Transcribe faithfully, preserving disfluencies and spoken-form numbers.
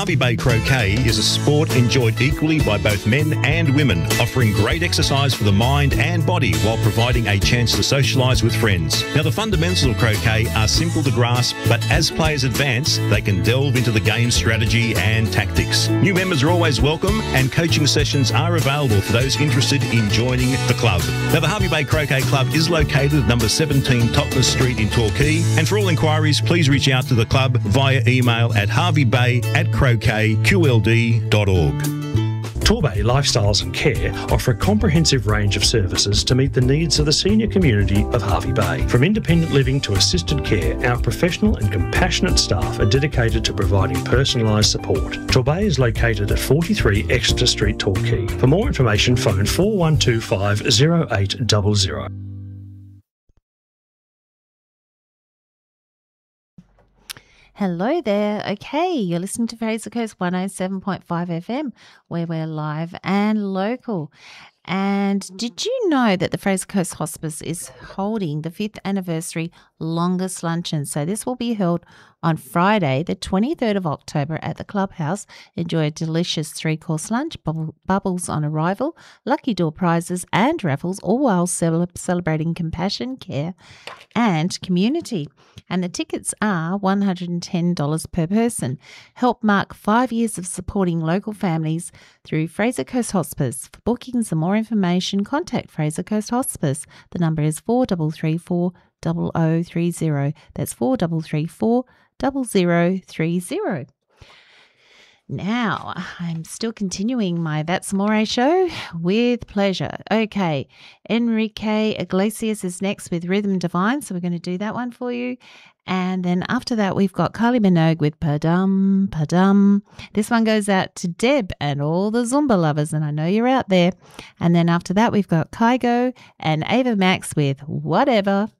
Harvey Bay Croquet is a sport enjoyed equally by both men and women, offering great exercise for the mind and body while providing a chance to socialise with friends. Now, the fundamentals of croquet are simple to grasp, but as players advance, they can delve into the game's strategy and tactics. New members are always welcome, and coaching sessions are available for those interested in joining the club. Now, the Harvey Bay Croquet Club is located at number seventeen Totnes Street in Torquay, and for all inquiries, please reach out to the club via email at harveybay at croquet q l d dot org. Torbay Lifestyles and Care offer a comprehensive range of services to meet the needs of the senior community of Harvey Bay. From independent living to assisted care, our professional and compassionate staff are dedicated to providing personalised support. Torbay is located at forty-three Exeter Street, Torquay. For more information, phone four one two five zero eight zero zero. Hello there. Okay, you're listening to Fraser Coast one oh seven point five F M, where we're live and local. And did you know that the Fraser Coast Hospice is holding the fifth anniversary longest luncheon? So this will be held on Friday, the twenty-third of October at the Clubhouse. Enjoy a delicious three-course lunch, bubble, bubbles on arrival, lucky door prizes and raffles, all while cel- celebrating compassion, care and community. And the tickets are one hundred ten dollars per person. Help mark five years of supporting local families through Fraser Coast Hospice. For bookings and more information, contact Fraser Coast Hospice. The number is four three three four zero zero three zero. That's four three three four zero zero three zero. Now, I'm still continuing my That's More show with pleasure. Okay, Enrique Iglesias is next with Rhythm Divine, so we're going to do that one for you. And then after that, we've got Kylie Minogue with Padum, Padum. This one goes out to Deb and all the Zumba lovers, and I know you're out there. And then after that, we've got Kygo and Ava Max with Whatever.